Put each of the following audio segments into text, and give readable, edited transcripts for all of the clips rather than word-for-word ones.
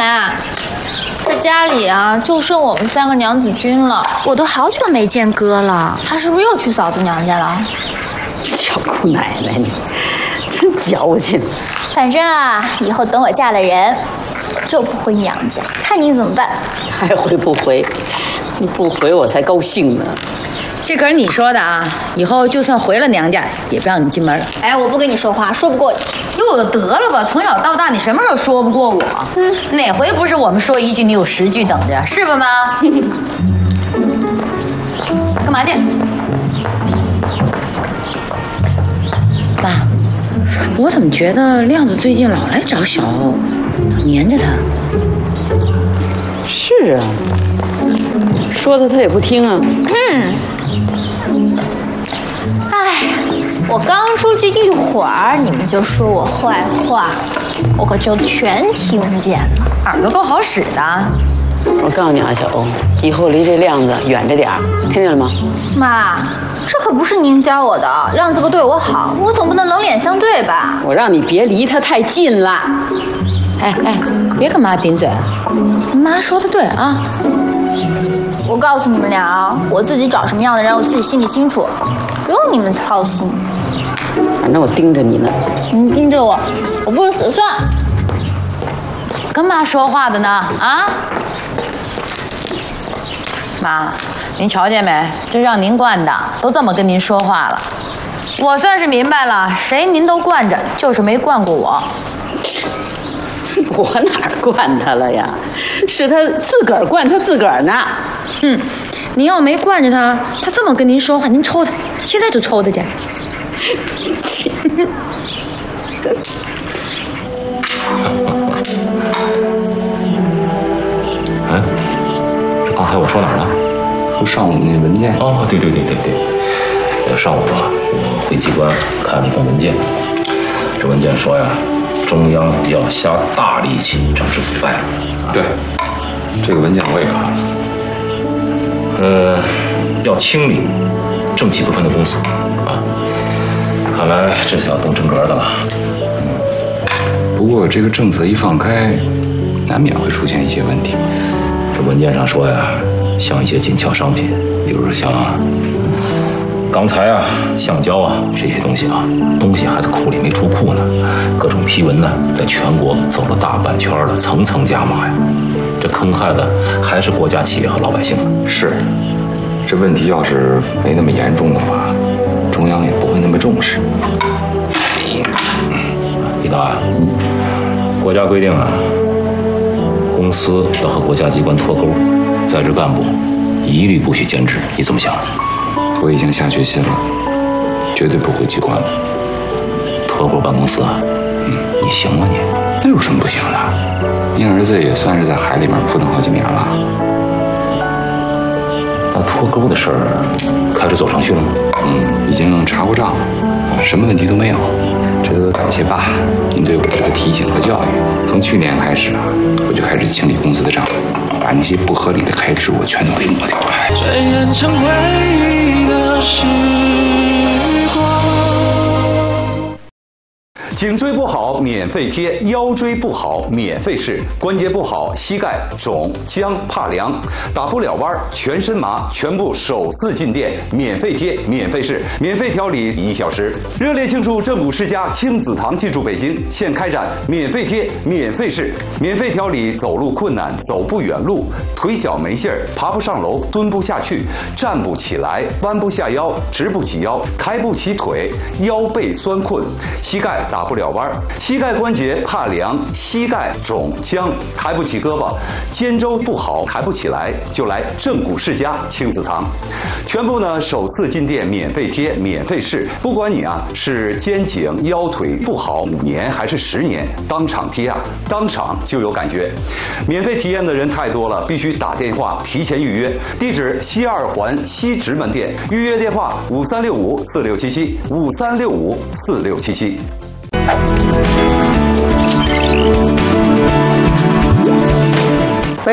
妈，这家里啊就剩我们3个娘子军了。 我都好久没见哥了， 他是不是又去嫂子娘家了？ 小姑奶奶你，真矫情。 反正啊，以后等我嫁了人，就不回娘家，看你怎么办。 还回不回？你不回我才高兴呢。 这可是你说的啊！以后就算回了娘家，也不让你进门。 哎，我不跟你说话，说不过去。 哟，得了吧！从小到大，你什么时候说不过我？哪回不是我们说一句，你有10句等着，是吧，妈？干嘛去？妈，我怎么觉得亮子最近老来找小欧，黏着他？ 是啊，说的他也不听啊。 哎，我刚出去一会儿，你们就说我坏话，我可就全听见了。 耳朵够好使的。 我告诉你啊，小欧，以后离这亮子远着点儿，听见了吗？ 妈，这可不是您教我的，亮子哥对我好，我总不能冷脸相对吧？ 我让你别离他太近了。 哎，别跟妈顶嘴，妈说的对啊。 我告诉你们俩啊，我自己找什么样的人，我自己心里清楚，不用你们操心。 反正我盯着你呢。 你盯着我，我不如死算。 跟妈说话的呢啊！妈，您瞧见没？这让您惯的，都这么跟您说话了。我算是明白了，谁您都惯着，就是没惯过我。 我哪儿惯他了呀？是他自个儿惯他自个儿呢。 您要没惯着他，他这么跟您说话，您抽他，现在就抽他去。 哎，刚才我说哪儿了？ 说上午那文件。 哦，对，上午啊，我回机关看了一份文件，这文件说呀，中央要下大力气整治腐败。 对，这个文件我也看了。 要清理正气不分的公司啊，看来这下要动真格的了。 不过这个政策一放开，难免会出现一些问题。 这文件上说呀，像一些紧俏商品，比如说像钢材啊、橡胶啊这些东西啊，东西还在库里没出库呢，各种批文呢，在全国走了大半圈了，层层加码呀。这坑害的还是国家企业和老百姓。 是，这问题要是没那么严重的话，中央也不会那么重视。 李大，国家规定啊，公司要和国家机关脱钩，在职干部一律不许兼职，你怎么想？ 我已经下决心了，绝对不回机关了。 脱钩办公司啊，你行吗你？ 那有什么不行的？您儿子也算是在海里面扑腾好几年了。 那脱钩的事儿开始走程序了吗？ 已经查过账了，什么问题都没有。这个感谢爸，您对我这个提醒和教育。从去年开始啊，我就开始清理公司的账，把那些不合理的开支我全都给抹掉了。 最远成回忆的时光。 颈椎不好免费贴，腰椎不好免费试，关节不好膝盖肿僵怕凉打不了弯全身麻，全部首次进店免费贴免费试，免费调理1小时。热烈庆祝正骨世家亲子堂进驻北京，现开展免费贴免费试，免费调理走路困难、走不远路、腿脚没劲儿、爬不上楼、蹲不下去、站不起来、弯不下腰、直不起腰、抬不起腿、腰背酸困、膝盖打不了弯，膝盖关节怕凉、膝盖肿僵、抬不起胳膊、肩周不好抬不起来，就来正骨世家亲子堂。全部呢首次进店免费贴免费试，不管你啊是肩颈腰腿不好5年还是10年，当场贴啊，当场就有感觉。免费体验的人太多了，必须打电话提前预约。地址西2环西直门店，预约电话5365467753654677。 喂，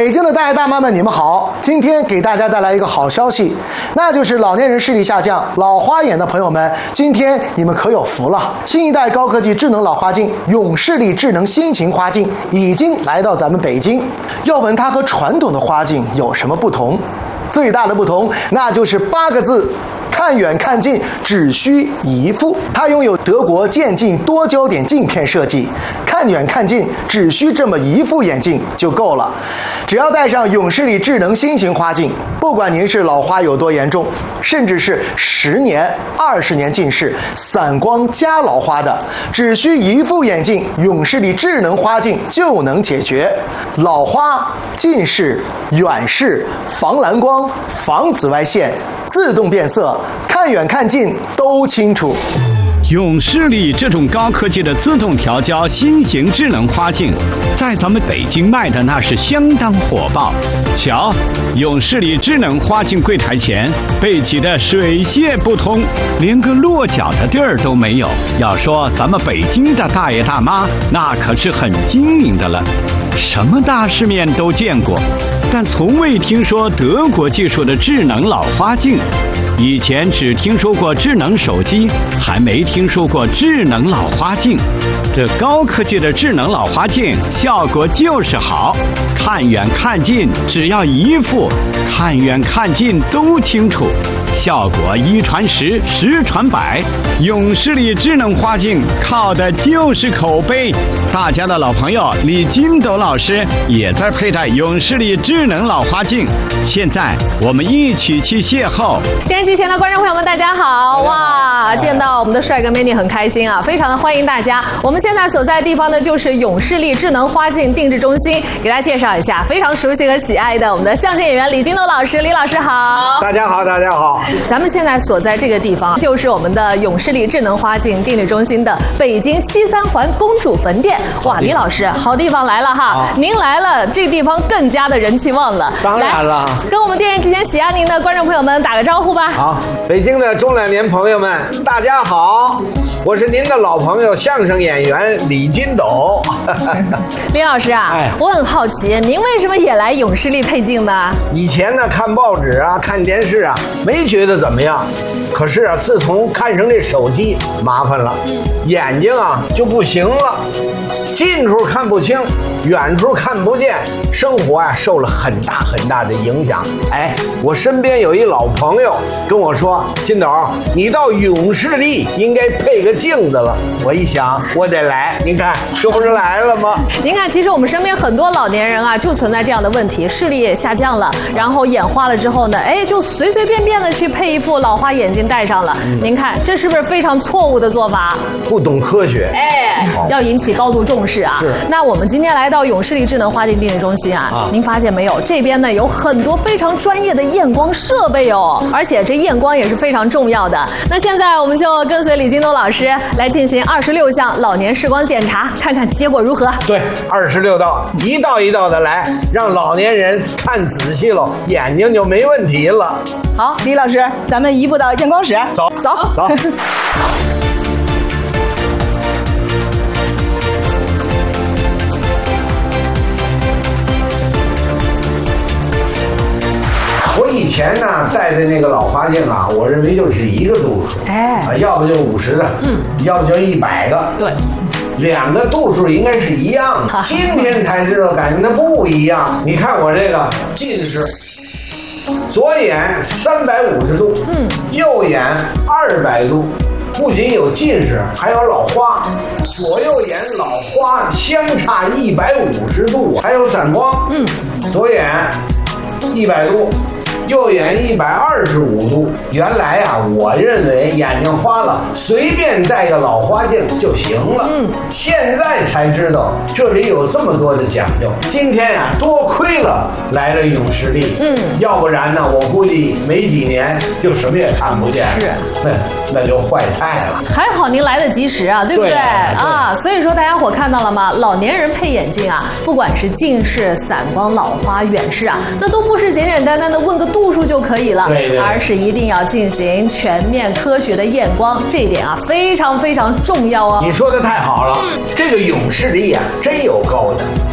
北京的大爷大妈们，你们好！今天给大家带来一个好消息，那就是老年人视力下降、老花眼的朋友们，今天你们可有福了！新一代高科技智能老花镜永视力智能新型花镜已经来到咱们北京。要问它和传统的花镜有什么不同？最大的不同，那就是8个字。看远看近只需一副，它拥有德国渐进多焦点镜片设计，看远看近只需这么一副眼镜就够了。只要戴上永视力智能新型花镜，不管您是老花有多严重，甚至是10年、20年近视、散光加老花的，只需一副眼镜，永视力智能花镜就能解决老花、近视、远视、防蓝光、防紫外线、自动变色，看远看近都清楚。 永视力这种高科技的自动调焦新型智能花镜，在咱们北京卖的那是相当火爆。瞧，永视力智能花镜柜台前被挤得水泄不通，连个落脚的地儿都没有。要说咱们北京的大爷大妈，那可是很精明的了，什么大世面都见过，但从未听说德国技术的智能老花镜。以前只听说过智能手机，还没听说过智能老花镜。这高科技的智能老花镜效果就是好，看远看近只要一副，看远看近都清楚，效果1传10，10传100。永视力智能花镜靠的就是口碑。大家的老朋友李金斗老师也在佩戴永视力智能老花镜，现在我们一起去邂逅。 电视机前的观众朋友们，大家好！哇，见到我们的帅哥美女很开心啊，非常的欢迎大家。我们现在所在的地方呢，就是永视力智能花镜定制中心，给大家介绍一下非常熟悉和喜爱的我们的相声演员李金斗老师。李老师好！ 大家好，大家好！ 咱们现在所在这个地方，就是我们的永视力智能花镜定制中心的北京西3环公主坟店。哇，李老师，好地方来了哈！您来了，这个地方更加的人气旺了。 当然了， 跟我们电视机前喜爱您的观众朋友们打个招呼吧。 好，北京的中老年朋友们，大家好，我是您的老朋友相声演员李金斗。 李老师啊，我很好奇，您为什么也来永视力配镜呢？ 以前呢，看报纸啊，看电视啊，没觉得怎么样。可是啊，自从看上这手机，麻烦了，眼睛啊就不行了，近处看不清，远处看不见，生活啊受了很大很大的影响。哎，我身边有一老朋友跟我说，金斗，你到永视力应该配个镜子了。我一想，我得来，您看这不是来了吗？ 您看，其实我们身边很多老年人啊，就存在这样的问题，视力也下降了，然后眼花了之后呢，哎，就随随便便的去配一副老花眼镜戴上了。您看，这是不是非常错误的做法？ 不懂科学， 哎，要引起高度重视啊。那我们今天来到永视力智能花镜定制中心啊，您发现没有？这边呢有很多非常专业的验光设备哦，而且这验光也是非常重要的。那现在我们就跟随李金斗老师来进行26项老年视光检查，看看结果如何。 对，26道，一道一道的来，让老年人看仔细了，眼睛就没问题了。 好，李老师，咱们移步到验光室， 走。我以前呢戴的那个老花镜啊，我认为就是一个度数，要不就50的，要不就100的， 对 ，2个度数应该是一样的。今天才知道，感觉它不一样。你看我这个近视，左眼350度，右眼200度，不仅有近视，还有老花，左右眼老花相差150度，还有散光，左眼100度。右眼125度。原来啊，我认为眼睛花了，随便戴个老花镜就行了。现在才知道这里有这么多的讲究。今天啊，多亏了来了永视力。要不然呢，我估计没几年就什么也看不见。是，那就坏菜了。 还好您来得及时啊，对不对？啊，所以说大家伙看到了吗？老年人配眼镜啊，不管是近视、散光、老花、远视啊，那都不是简简单单的问个度数就可以了，对，而是一定要进行全面科学的验光，这一点啊非常非常重要哦。 你说的太好了，这个永视力啊真有够的。智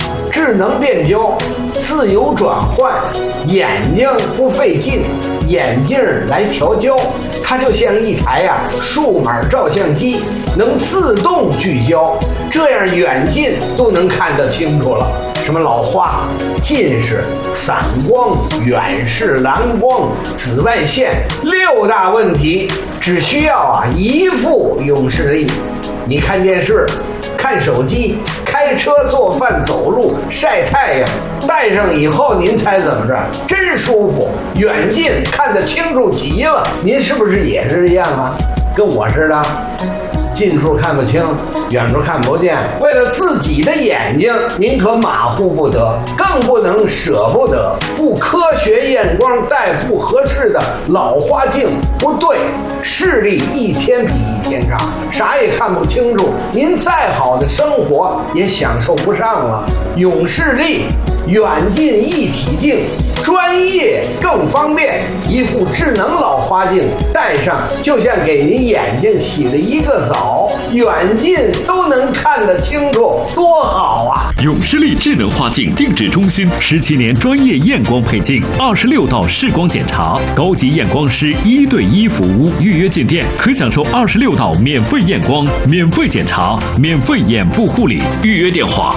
智能变焦，自由转换，眼睛不费劲，眼镜来调焦，它就像一台数码照相机，能自动聚焦，这样远近都能看得清楚了。什么老花、近视、散光、远视、蓝光、紫外线6大问题，只需要一副永视力。你看电视、看手机、开车、做饭、走路、晒太阳，戴上以后您猜怎么着？真舒服，远近看得清楚极了。您是不是也是这样啊？跟我似的，近处看不清，远处看不见，为了自己的眼睛，您可马虎不得，更不能舍不得。不科学验光戴不合适的老花镜，不对，视力一天比一天差，啥也看不清楚，您再好的生活也享受不上了。永视力远近一体镜，专业更方便，一副智能老花镜戴上，就像给您眼睛洗了一个澡，远近都能看得清楚，多好啊！ 永视力智能花镜定制中心17年专业验光配镜，26道视光检查，高级验光师1对1服务，预约进店可享受26道免费验光、免费检查、免费眼部护理。预约电话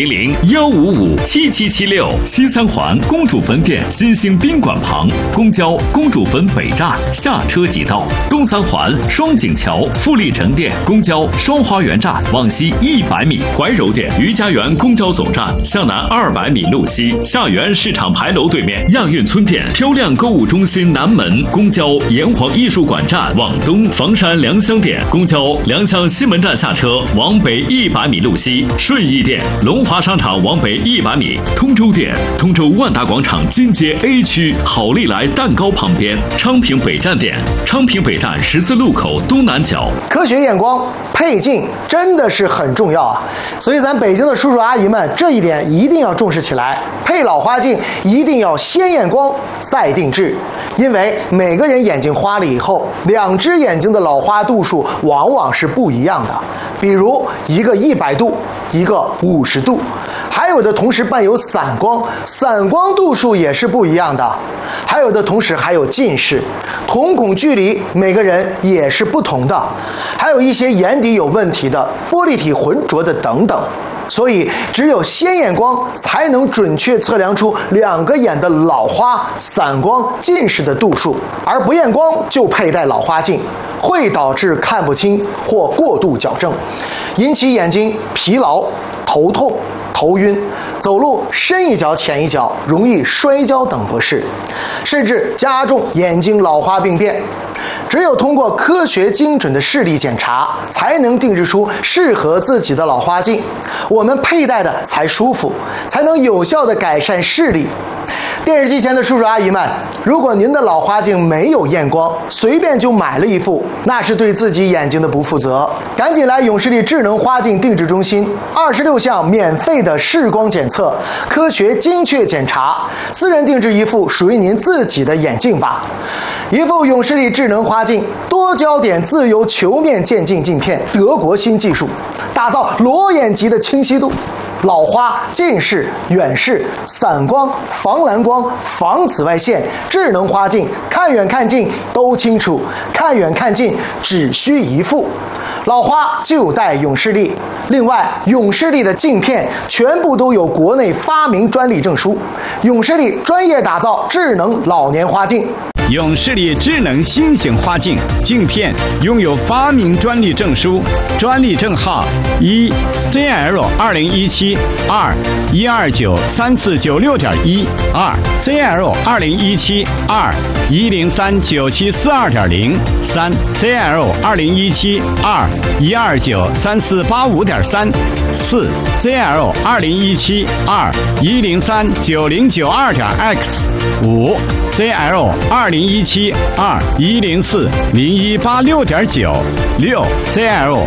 400-155-7776，西三环公主坟店新兴宾馆旁，公交公主坟北站下车即到；东三环双井桥富力城店公交双花园站往西100米，怀柔店余家园公交总站向南200米路西，下园市场牌楼对面亚运村店漂亮购物中心南门公交炎黄艺术馆站往东，房山良乡店公交良乡西门站下车往北100米路西，顺义店龙华商场往北100米，通州店通州万达广场金街 A 区好利来蛋糕旁边，昌平北站店昌平北站十字路口东南角。 科学验光配镜真的是很重要啊，所以咱北京的叔叔阿姨们这一点一定要重视起来，配老花镜一定要先验光再定制，因为每个人眼睛花了以后，2只眼睛的老花度数往往是不一样的，比如一个100度，一个50度，还有的同时伴有散光，散光度数也是不一样的，还有的同时还有近视，瞳孔距离每个人也是不同的，还有一些眼底有问题的，玻璃体浑浊的等等。所以只有先验光才能准确测量出2个眼的老花、散光、近视的度数，而不验光就佩戴老花镜会导致看不清或过度矫正，引起眼睛疲劳、头痛、头晕，走路深一脚浅一脚，容易摔跤等不适，甚至加重眼睛老花病变。只有通过科学精准的视力检查，才能定制出适合自己的老花镜，我们佩戴的才舒服，才能有效地改善视力。电视机前的叔叔阿姨们，如果您的老花镜没有验光，随便就买了一副，那是对自己眼睛的不负责。赶紧来永视力智能花镜定制中心，26项免费的视光检测，科学精确检查，私人定制一副属于您自己的眼镜吧。一副永视力智能花镜，多焦点自由球面渐进镜片，德国新技术，打造裸眼级的清晰度。老花、近视、远视、散光、防蓝光、防紫外线，智能花镜，看远看近都清楚，看远看近只需一副。老花就戴永视力，另外永视力的镜片全部都有国内发明专利证书，永视力专业打造智能老年花镜。 永视力智能新型花镜镜片拥有发明专利证书，专利证号1ZL2017 2129349.6.1 2ZL2017 2103974.2.0 3ZL2017 2129345.3 4ZL2017 2103909.2X 5ZL2017 2017-2-104-0186.9，6 CL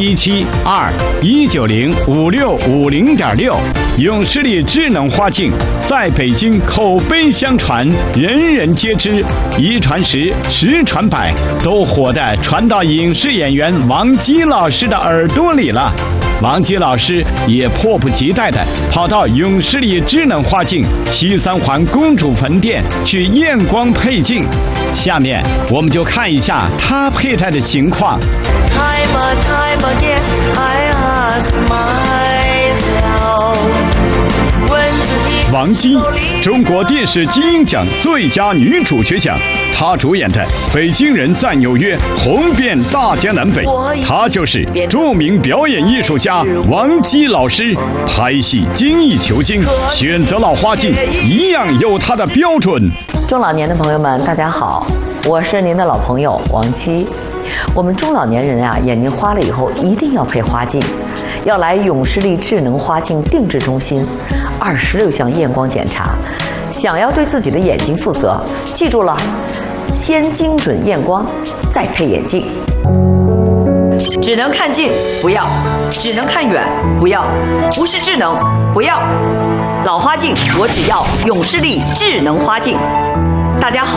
2017-2-190-5650.6。永视力智能花镜在北京口碑相传，人人皆知，一传十，十传百，都火的传到影视演员王姬老师的耳朵里了。王姬老师也迫不及待地跑到永视力智能花镜西三环公主坟店去验光配镜。下面我们就看一下他佩戴的情况。王姬，中国电视金鹰奖最佳女主角奖，她主演的《北京人在纽约》红遍大江南北。她就是著名表演艺术家王姬老师。拍戏精益求精，选择老花镜一样有她的标准。 中老年的朋友们，大家好，我是您的老朋友王姬。我们中老年人啊，眼睛花了以后一定要配花镜，要来永视力智能花镜定制中心，26项验光检查。想要对自己的眼睛负责，记住了，先精准验光，再配眼镜。只能看近不要，只能看远不要，不是智能不要。老花镜我只要永视力智能花镜。大家好。